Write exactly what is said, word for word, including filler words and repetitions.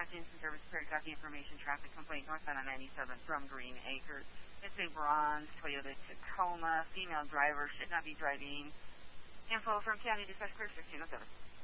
Jason Service Repair. Got the information. Traffic complaint northbound on ninety-seven from Green Acres. It's a bronze Toyota Tacoma. Female driver should not be driving. Info from County Dispatch Clear sixteen oh seven.